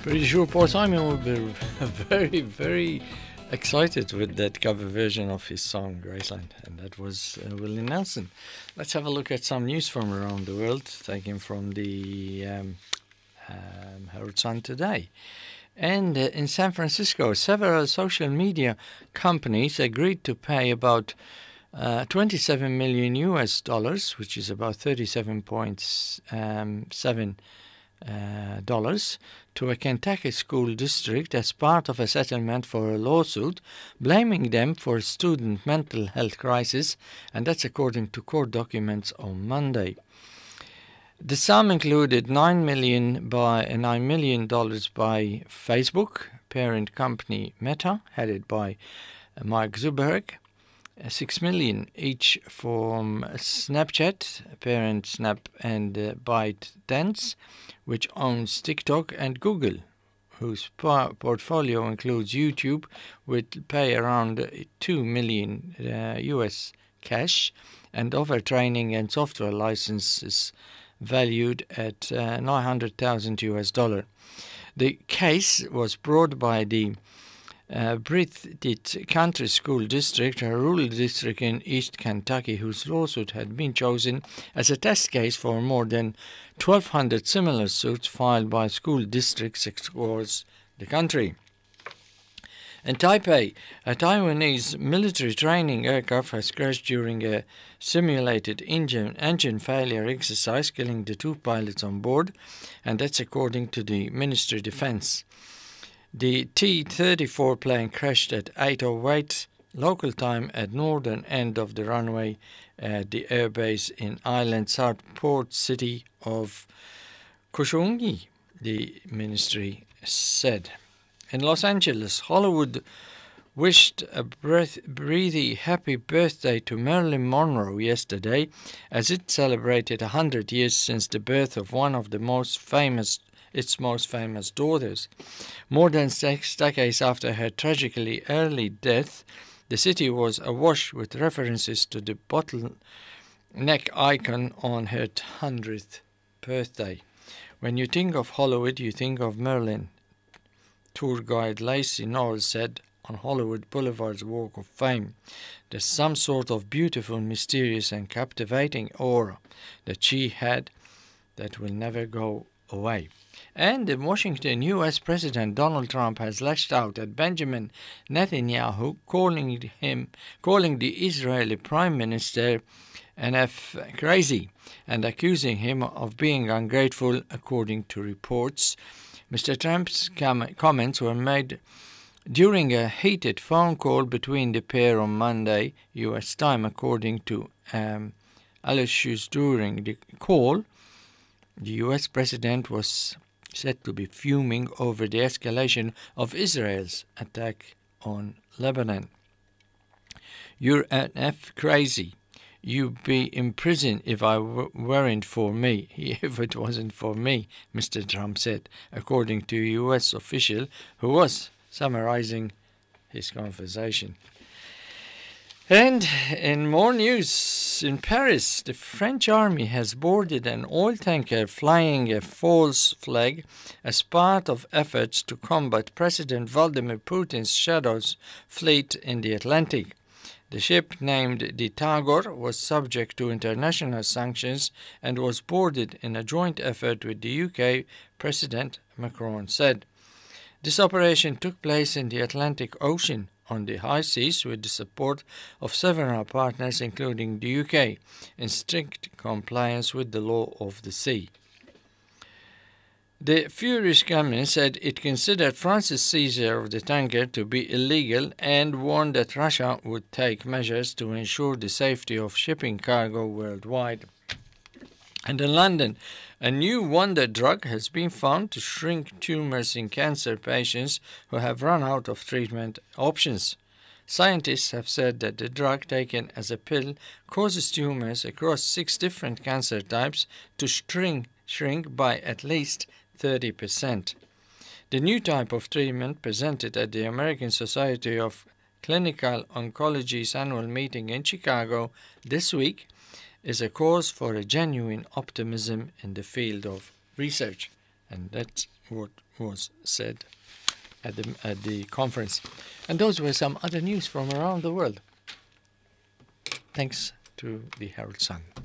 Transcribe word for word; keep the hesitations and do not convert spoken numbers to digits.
Pretty sure Paul Simon will be very, very excited with that cover version of his song Graceland, and that was uh, Willie Nelson. Let's have a look at some news from around the world, taken from the um, um, Herald Sun today. And uh, in San Francisco, several social media companies agreed to pay about uh, twenty-seven million U S dollars, which is about thirty-seven point seven uh, dollars, to a Kentucky school district as part of a settlement for a lawsuit blaming them for a student mental health crisis, and that's according to court documents on Monday. The sum included nine million by uh, nine million dollars by Facebook, parent company Meta, headed by uh, Mark Zuckerberg, uh, six million each from Snapchat, parent Snap, and uh, ByteDance, which owns TikTok, and Google, whose par- portfolio includes YouTube, would pay around two million uh, U S cash, and offer training and software licenses valued at uh, nine hundred thousand U S dollar. The case was brought by the uh, Breathitt Country School District, a rural district in East Kentucky, whose lawsuit had been chosen as a test case for more than twelve hundred similar suits filed by school districts across the country. In Taipei, a Taiwanese military training aircraft has crashed during a simulated engine, engine failure exercise, killing the two pilots on board, and that's according to the Ministry of Defense. The T thirty-four plane crashed at eight oh eight local time at northern end of the runway at the airbase in island South port city of Kaohsiung, the ministry said. In Los Angeles, Hollywood wished a breath, breathy happy birthday to Marilyn Monroe yesterday, as it celebrated one hundred years since the birth of one of the most famous, its most famous daughters. More than six decades after her tragically early death, the city was awash with references to the bottleneck icon on her hundredth birthday. When you think of Hollywood, you think of Marilyn. Tour guide Lacey Knowles said on Hollywood Boulevard's Walk of Fame. There's some sort of beautiful, mysterious, and captivating aura that she had that will never go away. And in Washington, U S President Donald Trump has lashed out at Benjamin Netanyahu, calling him, calling the Israeli Prime Minister N F crazy, and accusing him of being ungrateful, according to reports. Mister Trump's com- comments were made during a heated phone call between the pair on Monday, U S time, according to um, Axios. During the call, the U S president was said to be fuming over the escalation of Israel's attack on Lebanon. You're N F crazy. You'd be in prison if I w- weren't for me, if it wasn't for me, Mister Trump said, according to a U S official who was summarizing his conversation. And in more news, in Paris, the French army has boarded an oil tanker flying a false flag as part of efforts to combat President Vladimir Putin's shadow fleet in the Atlantic. The ship, named the Tagor, was subject to international sanctions and was boarded in a joint effort with the U K, President Macron said. This operation took place in the Atlantic Ocean on the high seas with the support of several partners, including the U K, in strict compliance with the law of the sea. The furious Kremlin said it considered France's seizure of the tanker to be illegal and warned that Russia would take measures to ensure the safety of shipping cargo worldwide. And in London, a new wonder drug has been found to shrink tumors in cancer patients who have run out of treatment options. Scientists have said that the drug taken as a pill causes tumors across six different cancer types to shrink, shrink by at least thirty percent. The new type of treatment, presented at the American Society of Clinical Oncology's annual meeting in Chicago this week, is a cause for a genuine optimism in the field of research. And that's what was said at the, at the conference. And those were some other news from around the world. Thanks to the Herald Sun.